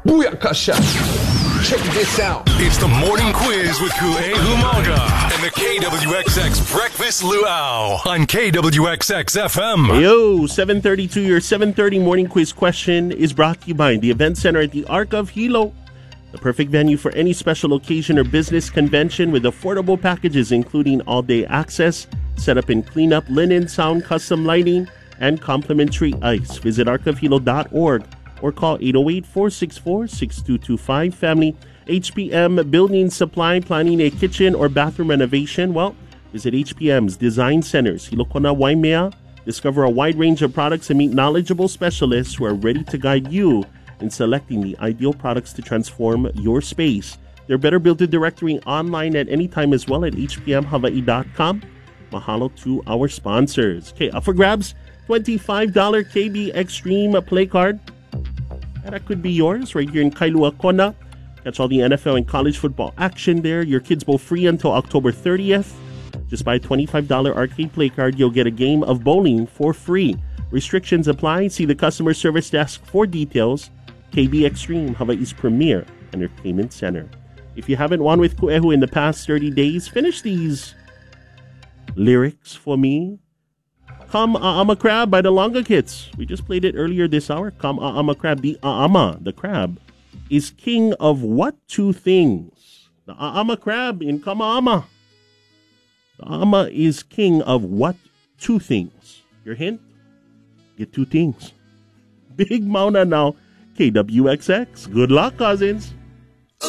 Booyakasha! Check this out. It's the morning quiz with Ku'e Humaga and the KWXX Breakfast Luau on KWXX FM. Yo, 732, your 7:30 morning quiz question is brought to you by the Event Center at the Arc of Hilo. The perfect venue for any special occasion or business convention with affordable packages including all-day access, setup and cleanup, linen, sound, custom lighting, and complimentary ice. Visit arcofhilo.org or call 808-464-6225. Family, HPM Building Supply, planning a kitchen or bathroom renovation? Well, visit HPM's Design Centers, Hilokona, Waimea. Discover a wide range of products and meet knowledgeable specialists who are ready to guide you in selecting the ideal products to transform your space. They're better built to directory online at any time as well at hpmhawaii.com. Mahalo to our sponsors. Okay, up for grabs, $25 KB Extreme Play Card. And that could be yours right here in Kailua Kona. Catch all the NFL and college football action there. Your kids both free until October 30th. Just buy a $25 arcade play card. You'll get a game of bowling for free. Restrictions apply. See the customer service desk for details. KB Extreme, Hawaii's premier entertainment center. If you haven't won with Ku'ehu in the past 30 days, finish these lyrics for me. Come A'ama Crab by the Longa Kids. We just played it earlier this hour. Come A'ama Crab. The A'ama, the crab, is king of what two things? The A'ama Crab in Come A'ama. The A'ama is king of what two things? Your hint? Get two things. Big Mauna now. KWXX. Good luck, cousins.